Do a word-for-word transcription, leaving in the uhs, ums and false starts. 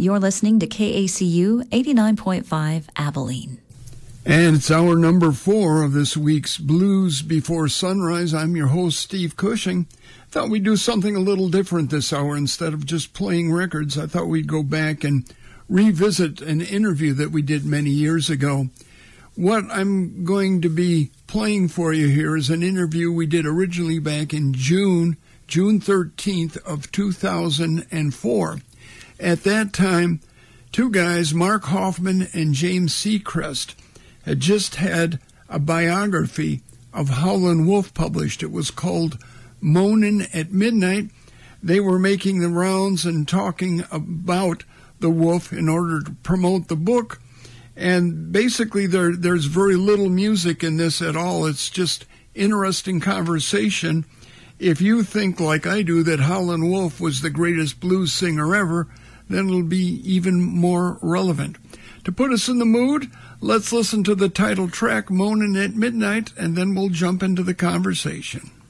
You're listening to K A C U eighty-nine point five Abilene. And it's hour number four of this week's Blues Before Sunrise. I'm your host, Steve Cushing. Thought we'd do something a little different this hour. Instead of just playing records, I thought we'd go back and revisit an interview that we did many years ago. What I'm going to be playing for you here is an interview we did originally back in June, June thirteenth of two thousand four. At that time, two guys, Mark Hoffman and James Seacrest, had just had a biography of Howlin' Wolf published. It was called Moanin' at Midnight. They were making the rounds and talking about the Wolf in order to promote the book. And basically there there's very little music in this at all. It's just interesting conversation. If you think, like I do, that Howlin' Wolf was the greatest blues singer ever, then it'll be even more relevant. To put us in the mood, let's listen to the title track, Moanin' at Midnight, and then we'll jump into the conversation.